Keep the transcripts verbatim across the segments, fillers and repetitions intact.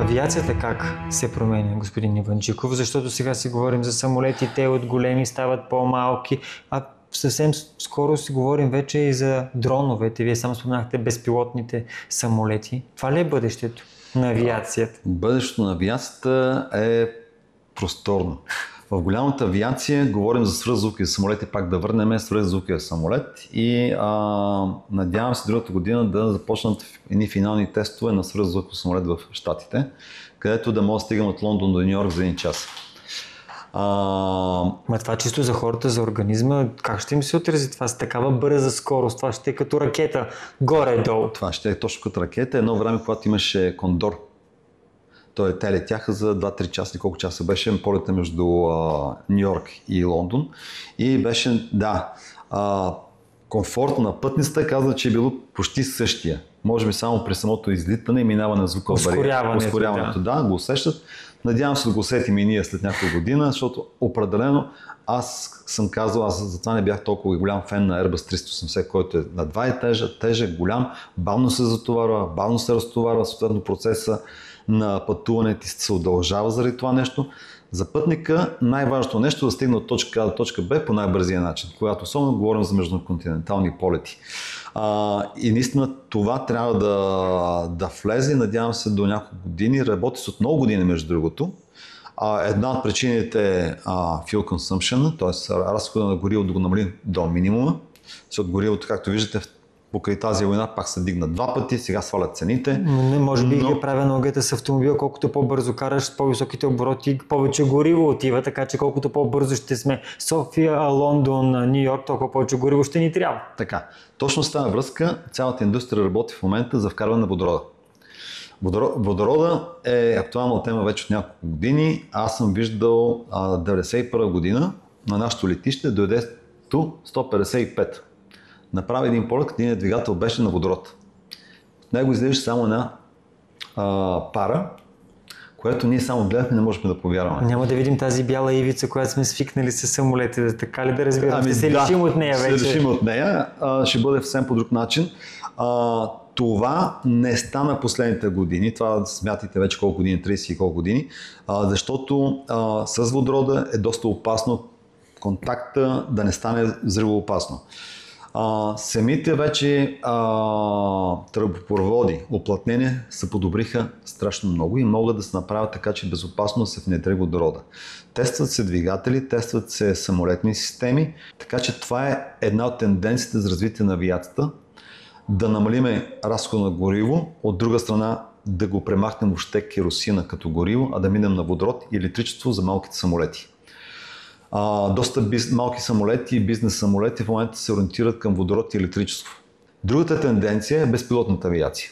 Авиацията как се променя, господин Иванджиков? Защото сега си говорим за самолети, те от големи стават по-малки, а съвсем скоро си говорим вече и за дроновете. Вие сам споменахте безпилотните самолети. Това ли е бъдещето на авиацията? Бъдещето на авиацията е просторно. В голямата авиация говорим за свръхзвукови самолети, пак да върнем свръхзвуковия самолет и а, надявам се другата година да започнат едни финални тестове на свръхзвуков самолет в Щатите, където да може да стигам от Лондон до Ню Йорк за един час. А... Ма това чисто за хората, за организма, как ще им се отрази това с такава бърза скорост? Това ще е като ракета, горе-долу. Това ще е точно като ракета. Едно време, когато имаше Кондор, Той, те летяха за два-три часа, колко часа беше полета между Ню Йорк и Лондон. И беше, да, а, комфорт на пътницата казва, че е било почти същия. Може би само при самото излитане и минаване на звукова бариера. Ускоряването, Ускоряването, да. да, го усещат. Надявам се да го усетим и ние след няколко година, защото определено аз съм казал, аз затова не бях толкова голям фен на Airbus триста и осемдесет, който е на два етажа, тежък, голям, бавно се затоварва, бавно се разтоварва, съответно процеса на пътуването се удължава заради това нещо. За пътника най-важното нещо е да стигне от точка А до точка Б по най-бързия начин, когато особено говорим за междуконтинентални полети. А, и наистина това трябва да, да влезе, надявам се до няколко години, работи с от много години между другото. А, една от причините е а, fuel consumption, т.е. разхода на гориво да го намалим до минимума, защото горивото, както виждате, покрай тази война пак се дигна два пъти, сега свалят цените. Не, може би но... ги правя ногата с автомобил, колкото по-бързо караш, с по-високите обороти, повече гориво отива, така че колкото по-бързо ще сме София, Лондон, Ню Йорк, толкова повече гориво ще ни трябва. Така, точно с тази връзка цялата индустрия работи в момента за вкарване на водорода. Водорода е актуална тема вече от няколко години. Аз съм виждал а, деветдесет и първа година на нашото летище дойде Ту сто петдесет и пет. Направи един полет, един двигател беше на водород. От него излизаше само една а, пара, което ние само гледахме, не можем да повярваме. Няма да видим тази бяла ивица, която сме свикнали с самолетите, така ли да разбирам? Ами, ще се да, лишим от нея вече. Ще се лишим от нея, а, ще бъде съвсем по друг начин. А, това не стана последните години, това смятайте вече колко години, трийсет и колко години, а, защото а, с водорода е доста опасно контакта да не стане взривоопасно. Uh, самите вече uh, тръбопроводи, уплътнения се подобриха страшно много и могат да се направят така, че безопасно да се внедри водорода. Тестват се двигатели, тестват се самолетни системи, така че това е една от тенденциите за развитие на авиацията. Да намалиме разхода на гориво, от друга страна да го премахнем въобще керосина като гориво, а да минем на водород и електричество за малките самолети. Uh, доста биз, малки самолети и бизнес самолети в момента се ориентират към водород и електричество. Другата тенденция е безпилотната авиация.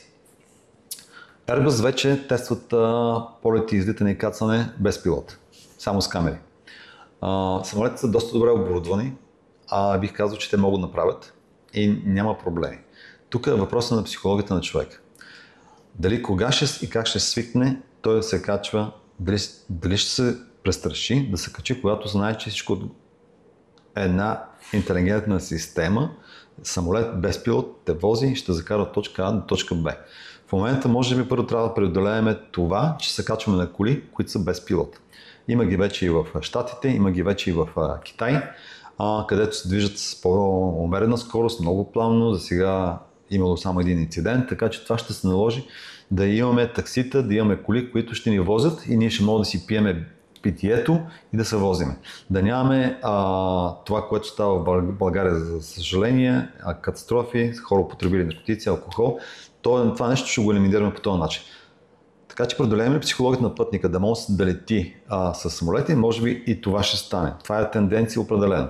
Airbus вече тестват uh, полети, излитане и кацане без пилот, само с камери. Uh, самолетите са доста добре оборудвани, а бих казал, че те могат да направят и няма проблеми. Тук е въпросът на психологията на човека. Дали кога ще и как ще свикне той да се качва, дали, дали ще се престраши да се качи, когато знае, че всичко е една интелигентна система, самолет без пилот те вози, ще закара от точка А до точка Б. В момента може би първо трябва да преодолеем това, че се качваме на коли, които са без пилот. Има ги вече и в Щатите, има ги вече и в Китай, където се движат с по-умерена скорост, много плавно. За сега имало само един инцидент, така че това ще се наложи да имаме таксита, да имаме коли, които ще ни возят и ние ще можем да си пиеме питието и да се возиме. Да нямаме а, това, което става в България, за съжаление, катастрофи, хора употребили наркотици, алкохол. То, това нещо ще го елиминираме по този начин. Така че преодолеем ли психологията на пътника да може да лети а, с самолети, може би и това ще стане. Това е тенденция определена.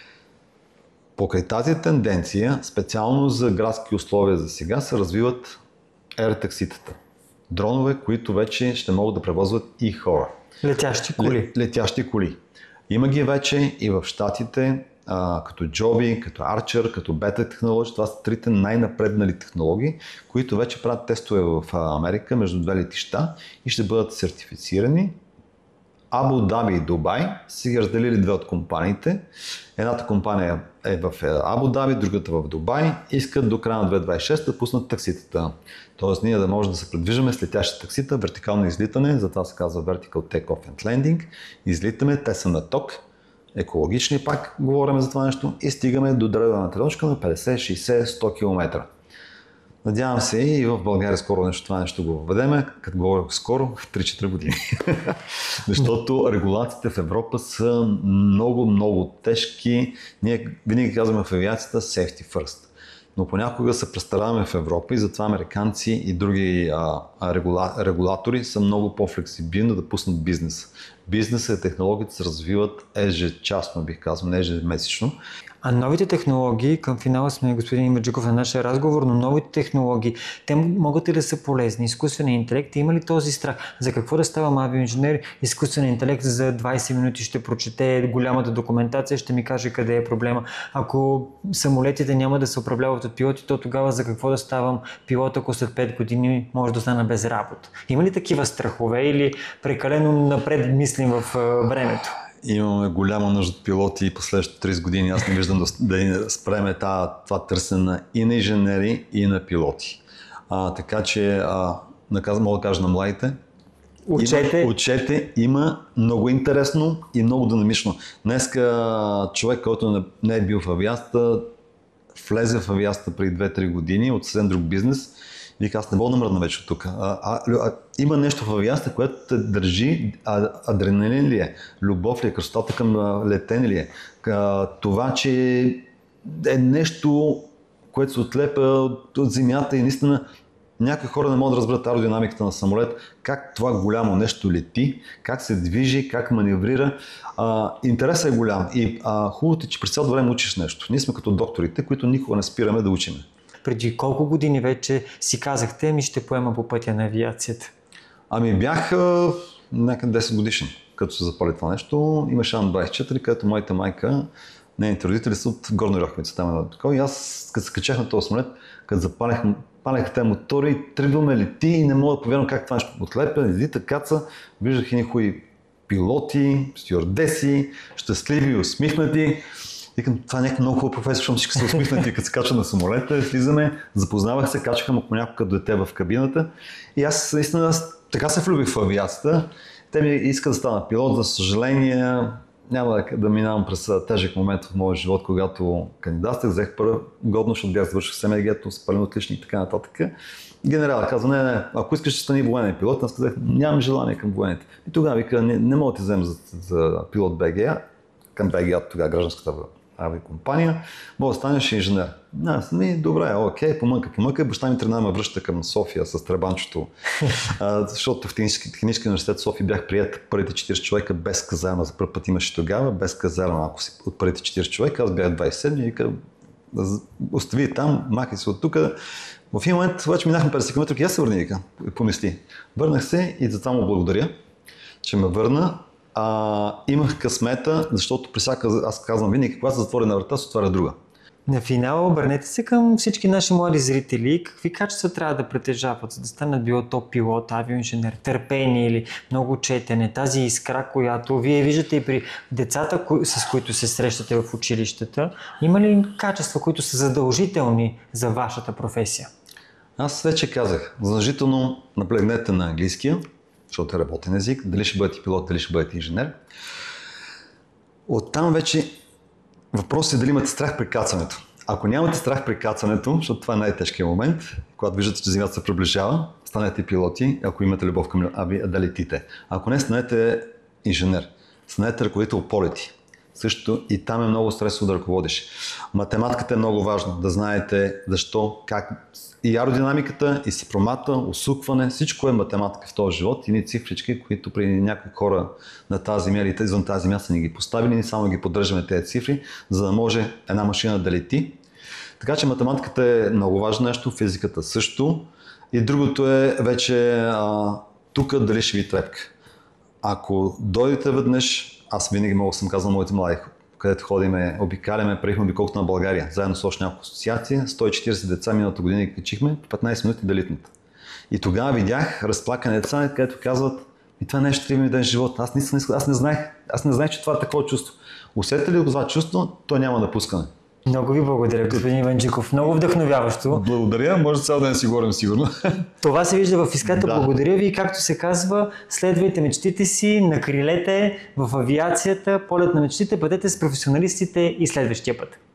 Покрай тази тенденция, специално за градски условия за сега, се развиват ер-такситата. Дронове, които вече ще могат да превозват и хора. Летящи коли. Летящи коли. Има ги вече и в Щатите, а, като Joby, като Archer, като Beta технологии. Това са трите най-напреднали технологии, които вече правят тестове в Америка между две летища и ще бъдат сертифицирани Абу Даби и Дубай са ги разделили две от компаниите. Едната компания е в Абу Даби, другата в Дубай. Искат до края на две хиляди двадесет и шеста да пуснат такситата. Тоест ние да можем да се придвижваме с летящи таксита, вертикално излитане, затова се казва Vertical Take-Off and Landing. Излитаме, те са на ток, екологични пак говорим за това нещо и стигаме до дадената точка на петдесет, шейсет, сто километра. Надявам се и в България скоро нещо, това нещо го въведеме, като говоря скоро, в три-четири години. Защото регулациите в Европа са много, много тежки. Ние винаги казваме в авиацията safety first. Но понякога се представяме в Европа и затова американци и други а, регула, регулатори са много по-флексибилни да пуснат бизнес. Бизнесът и технологиите се развиват ежечасно, бих казал, не ежемесечно. А новите технологии, към финала сме, господин Имаджиков, на нашия разговор, но новите технологии, те могат ли да са полезни? Изкуственият интелект, има ли този страх? За какво да ставам авиоинженер? Изкуственият интелект за двадесет минути ще прочете голямата документация, ще ми каже къде е проблема. Ако самолетите няма да се управляват от пилоти, то тогава за какво да ставам пилот, ако след пет години може да остана без работа? Има ли такива страхове или прекалено напред мислим в времето? Имаме голяма нужда от пилоти и последващите тридесет години. Аз не виждам да, да спреме това, това търсене и на инженери, и на пилоти. А, така че, а, мога да кажа на младите, учете. Има, учете, има много интересно и много динамично. Днеска човек, който не е бил в авиацията, влезе в авиацията преди две-три години от съвсем друг бизнес. Вика, аз не мога да мръдна вече от тук. А, а, а, има нещо в авиацията, което те държи, а, адреналин ли е, любов ли е, красотата към летене ли е. А, това, че е нещо, което се отлепа от, от земята и наистина някои хора не могат да разберат аеродинамиката на самолет, как това голямо нещо лети, как се движи, как маневрира. А, интересът е голям и а, хубавото е, че през цялото време учиш нещо. Ние сме като докторите, които никога не спираме да учиме. Преди колко години вече си казахте, ми ще поема по пътя на авиацията? Ами бях а, някъде десет годишен, като се запали това нещо. Имаше Ан двадесет и четири, където моята майка, нейните родители са от Горна Оряховица, там е такова. И аз, като се качах на този самолет, като запалях, палеха тези мотори, тръгваме, лети и не мога да повярвам как това нещо отлепя, излита, каца, виждах едни хубави пилоти, стюардеси, щастливи, усмихнати. Викам, това е някакъв много хубав професор, защото всички са усмихнати, като се качва на самолета, слизаме, запознавах се, качаха му понякога дете в кабината и аз наистина така се влюбих в авиацията. Те ми искат да стана пилот, за съжаление няма да, да минавам през тежък момент в моя живот, когато кандидатствах, взех първа годно, защото бях завършил СМГ-то, спален отличник и така нататък. Генерал казва, не, не, ако искаш да стани военен пилот, аз казах, нямам желание към военните. И тогава вика, не, не мога да ти взема за, за пилот БГА, към БГА, тогава гражданската авиакомпания, мога да станеш инженер. Аз ми, добре, окей, помънка, помънка. Баща ми тръгна ме връща към София с трабанчето, а, защото в технически, технически университет в София бях прият първите четиридесет човека без казарма. За първ път имаше тогава, без казарма, ако си от първите четиридесет човека, аз бях двадесет и седми и вика, остави там, махай се от тук. В един момент обаче минахме петдесет километра и аз се върни, вика, помисли. Върнах се и за това му благодаря, че ме върна. А, имах късмета, защото при всяка, аз казвам винаги, когато се затвори на врата, се отваря друга. На финала обърнете се към всички наши млади зрители. Какви качества трябва да притежават, за да станат било то пилот, авиоинженер, търпение или много четене, тази искра, която вие виждате и при децата, с които се срещате в училищата. Има ли качества, които са задължителни за вашата професия? Аз вече казах, задължително наблегнете на английския, защото е работен език, дали ще бъдете пилот, дали ще бъдете инженер. Оттам вече въпросът е дали имате страх при кацането. Ако нямате страх при кацането, защото това е най-тежкият момент, когато виждате, че земята се приближава, станете пилоти, ако имате любов към ави, да летите. Ако не, станете инженер, станете ръководител полети. Също и там е много стресово да ръководиш. Математиката е много важно, да знаете защо, как и аеродинамиката, и съпромата, усукване, всичко е математика в този живот и ни цифрички, които при някои хора на тази земя или извън тази земя са ни ги поставили, ние само ги поддържаме тези цифри, за да може една машина да лети. Така че математиката е много важно нещо, физиката също. И другото е вече а, тук дали ще ви трепка. Ако дойдете веднъж, аз винаги мога съм казал на моите млади, където ходиме, обикаляме, приехме обиколката на България, заедно с още няколко асоциации, сто и четиридесет деца миналата година ги качихме, по петнадесет минути да литнат. И тогава видях разплакани деца, където казват, И това нещо трябва ми да е живот. Аз, наистина, аз, не знаех, аз не знаех, че това е такова чувство. Усетите ли го това чувство, то няма да пускаме. Много ви благодаря, господин Иванджиков. Много вдъхновяващо. Благодаря, може цял ден си говорим сигурно. Това се вижда в иската. Да. Благодаря ви и както се казва, следвайте мечтите си, накрилете в авиацията, полет на мечтите, бъдете с професионалистите и следващия път.